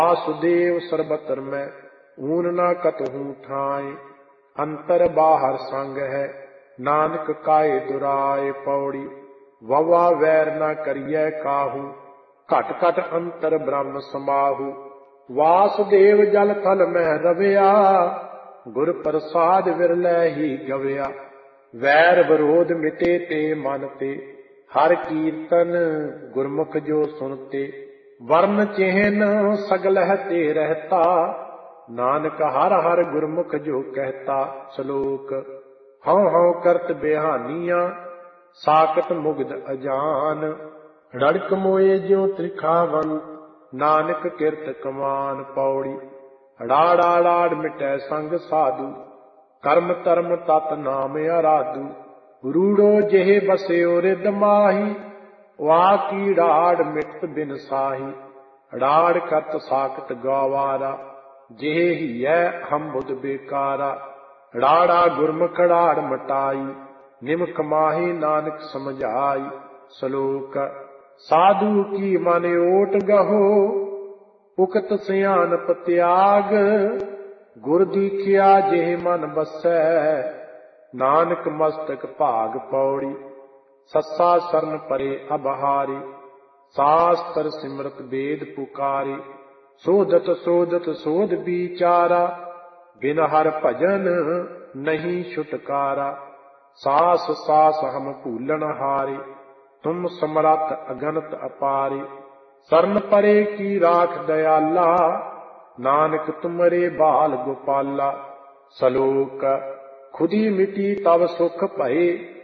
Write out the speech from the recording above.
वासुदेव सर्वत्र में ऊन न कतहु ठाए। अंतर बाहर संग है नानक काए दुराए। पौड़ी ववा वैर न करिए काहू घट घट अंतर ब्रह्म समाहु। वासुदेव जल थल में रविया गुर प्रसाद विरलै ही गवया। वैर विरोध मिटे ते मन ते हर कीर्तन गुरमुख जो सुनते। वर्ण चिन्ह सगल है ते रहता नानक हर हर गुरमुख जो कहता। श्लोक हਉ हਉ करत बेहानियां साकट मुग्ध अजान। रड़क मोए ज्यों त्रिखावंत नानक किरत कमान। पौड़ी राड़ा राड़ मिटै संग साधु कर्म धर्म तत नाम आराधु। रूड़ो जेह बस्यो रिद माही वाकी राड़ मिटत बिन साही। राड़ करत साकट गवारा जेह हिय हम बुध बेकारा। राड़ा गुरमुख राड़ मटाई निमक माही नानक समझाई। श्लोक साधु की मन ओट गहो उकत सियानप त्याग। गुर दीखिया जेह मन बसै नानक मस्तक भाग। पौड़ी सस्सा शरण परे अबहारी शास्त्र सिमरत वेद पुकारी। सोधत सोधत सोध बिचारा बिन हर भजन नहीं छुटकारा। सास सास हम भूलन हारे तुम समरथ अगनत अपारे। शरण परे की राख दयाला नानक तुमरे बाल गोपाला। श्लोक खुदी मिटी तब सुख भये